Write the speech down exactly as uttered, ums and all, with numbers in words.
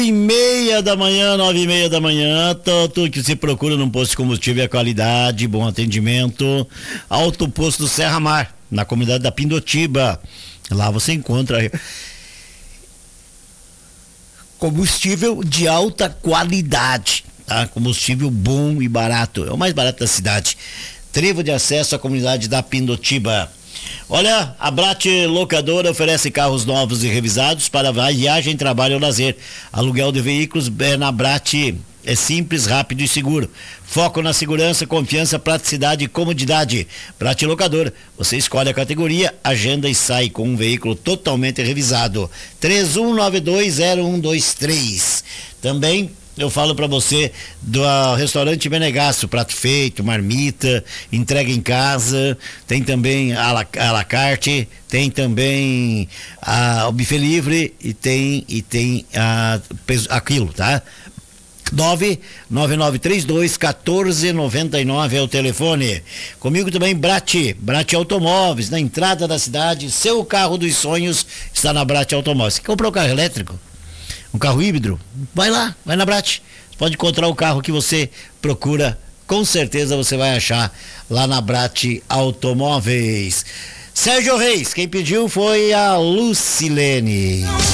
E meia da manhã, nove e meia da manhã, tudo que se procura num posto de combustível é qualidade, bom atendimento. Alto Posto do Serra Mar, na comunidade da Pindotiba. Lá você encontra combustível de alta qualidade, tá? Combustível bom e barato, é o mais barato da cidade. Trevo de acesso à comunidade da Pindotiba. Olha, a Brat Locadora oferece carros novos e revisados para viagem, trabalho ou lazer. Aluguel de veículos é na Brat, é simples, rápido e seguro. Foco na segurança, confiança, praticidade e comodidade. Brat Locadora, você escolhe a categoria, agenda e sai com um veículo totalmente revisado. três um nove dois zero um dois três. Também eu falo para você do uh, restaurante Menegasso, prato feito, marmita, entrega em casa, tem também a la, a la carte, tem também uh, o buffet livre e tem, e tem uh, aquilo, tá? nove nove nove três dois um quatro nove nove é o telefone. Comigo também Brat, Brat Automóveis, na entrada da cidade, seu carro dos sonhos está na Brat Automóveis. Você comprou um carro elétrico? Um carro híbrido? Vai lá, vai na Brat. Pode encontrar o carro que você procura, com certeza você vai achar lá na Brat Automóveis. Sérgio Reis, quem pediu foi a Lucilene.